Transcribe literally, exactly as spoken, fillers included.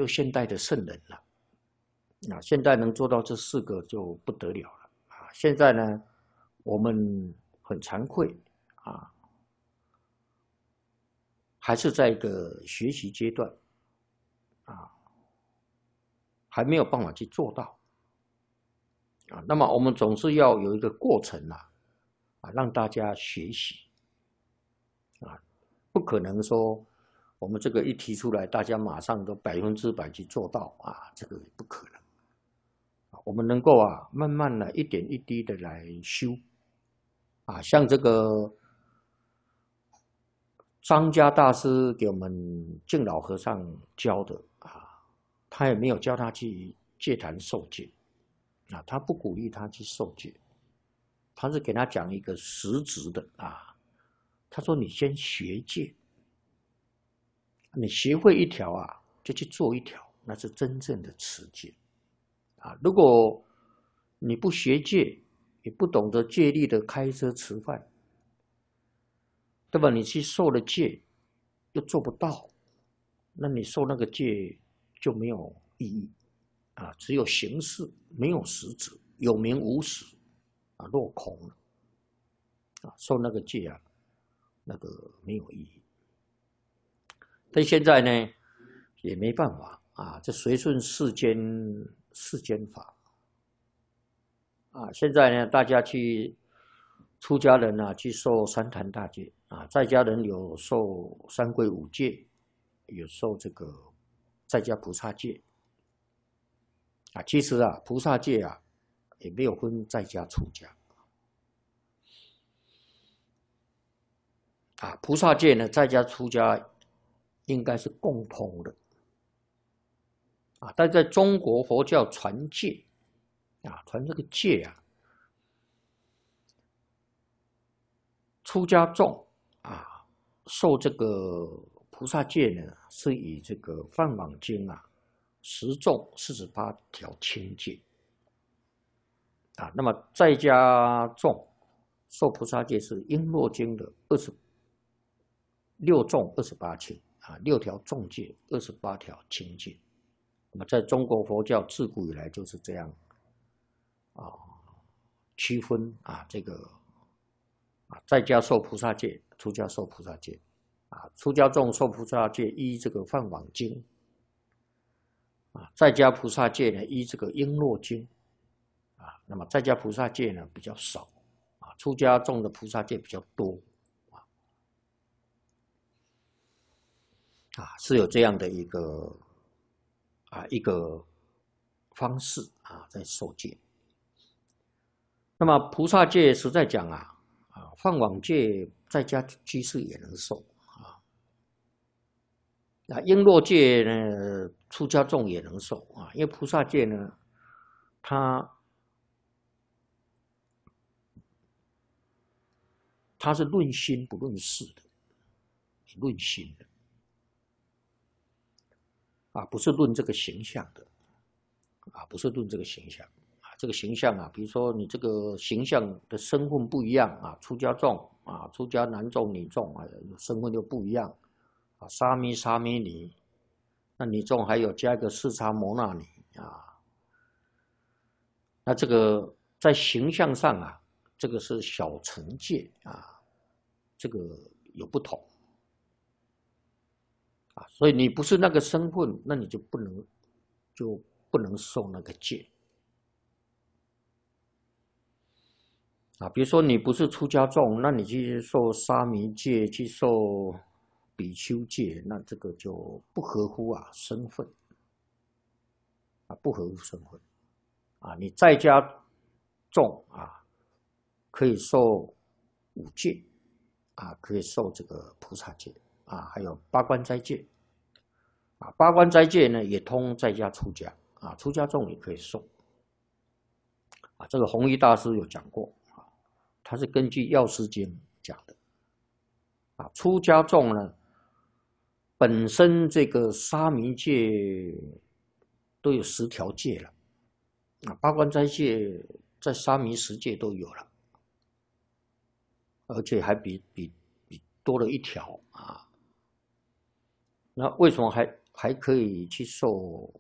就现代的圣人了。啊，现在能做到这四个就不得了了啊！现在呢，我们很惭愧啊，还是在一个学习阶段啊，还没有办法去做到啊。那么我们总是要有一个过程啊，啊，让大家学习啊，不可能说我们这个一提出来，大家马上都百分之百去做到啊，这个不可能。我们能够啊，慢慢的一点一滴的来修，啊，像这个张家大师给我们净老和尚教的啊，他也没有教他去戒坛受戒，啊，他不鼓励他去受戒，他是给他讲一个实质的啊，他说你先学戒，你学会一条啊，就去做一条，那是真正的持戒。啊，如果你不学戒，也不懂得戒律的开车吃饭，对吧？你去受了戒，又做不到，那你受那个戒就没有意义啊，只有形式，没有实质，有名无实啊，落空了啊，受那个戒啊，那个没有意义。但现在呢，也没办法啊，这随顺世间世间法。啊，现在呢，大家去出家人啊，去受三坛大戒啊，在家人有受三皈五戒，有受这个在家菩萨戒啊。其实啊，菩萨戒啊，也没有分在家出家啊。菩萨戒呢，在家出家应该是共通的啊，但在中国佛教传戒。啊，传这个戒啊，出家众啊，受这个菩萨戒呢，是以这个《梵网经》啊，十众四十八条清戒啊。那么在家众受菩萨戒是《璎珞经》的二十六众二十八清啊，六条众戒，二十八条清戒。那么在中国佛教自古以来就是这样。啊，区分啊，这个啊，在家受菩萨戒，出家受菩萨戒，啊，出家众受菩萨戒依这个《梵网经》，啊，在家菩萨戒呢依这个《璎珞经》，啊，那么在家菩萨戒呢比较少，啊，出家众的菩萨戒比较多，啊，啊，是有这样的一个啊一个方式啊，在受戒。那么菩萨戒实在讲啊，啊，梵网戒在家居士也能受啊，那璎珞戒呢，出家众也能受啊，因为菩萨戒呢，它它是论心不论事的，论心的啊，不是论这个形象的啊，不是论这个形象。这个形象啊，比如说你这个形象的身份不一样啊，出家众啊，出家男众女众啊，身份就不一样啊，沙弥沙弥尼，那女众还有加一个四叉摩那尼啊，那这个在形象上啊，这个是小乘戒啊，这个有不同啊，所以你不是那个身份，那你就不能就不能受那个戒。啊，比如说你不是出家众，那你去受沙弥戒，去受比丘戒，那这个就不合乎啊身份，啊不合乎身份，啊你在家众啊可以受五戒，啊可以受这个菩萨戒，啊还有八关斋戒，啊八关斋戒呢也通在家出家，啊出家众也可以受，啊这个弘一大师有讲过。他是根据《药师经》讲的，啊，出家众呢，本身这个沙弥戒都有十条戒了，啊，八关斋戒在沙弥十戒都有了，而且还比比比多了一条啊。那为什么还还可以去受